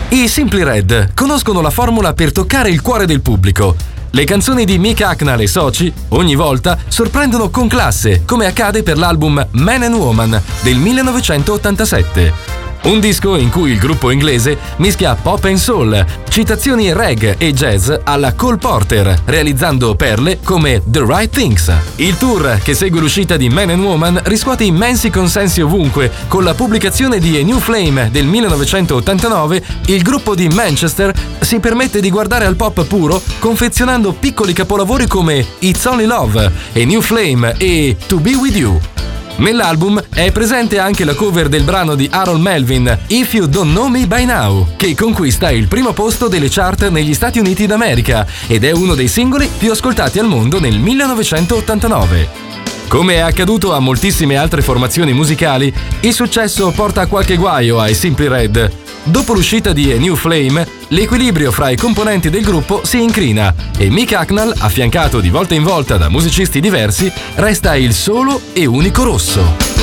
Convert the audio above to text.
I Simply Red conoscono la formula per toccare il cuore del pubblico. Le canzoni di Mick Hucknall e soci, ogni volta, sorprendono con classe, come accade per l'album Man and Woman del 1987. Un disco in cui il gruppo inglese mischia pop and soul, citazioni reggae e jazz alla Cole Porter, realizzando perle come The Right Things. Il tour che segue l'uscita di Man and Woman riscuote immensi consensi ovunque. Con la pubblicazione di A New Flame del 1989, il gruppo di Manchester si permette di guardare al pop puro, confezionando piccoli capolavori come It's Only Love, A New Flame e To Be With You. Nell'album è presente anche la cover del brano di Harold Melvin, If You Don't Know Me By Now, che conquista il primo posto delle chart negli Stati Uniti d'America ed è uno dei singoli più ascoltati al mondo nel 1989. Come è accaduto a moltissime altre formazioni musicali, il successo porta qualche guaio ai Simply Red. Dopo l'uscita di A New Flame, l'equilibrio fra i componenti del gruppo si incrina e Mick Hucknall, affiancato di volta in volta da musicisti diversi, resta il solo e unico rosso.